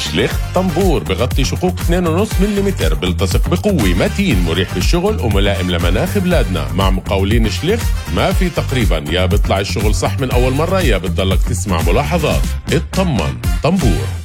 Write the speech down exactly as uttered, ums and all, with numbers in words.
شليخ طنبور بغطي شقوق اثنين ونص ملم، بيلتصق بقوة، متين، مريح بالشغل وملائم لمناخ بلادنا. مع مقاولين شليخ ما في تقريبا، يا بيطلع الشغل صح من أول مرة يا بتضلك تسمع ملاحظات. اطمن، طنبور.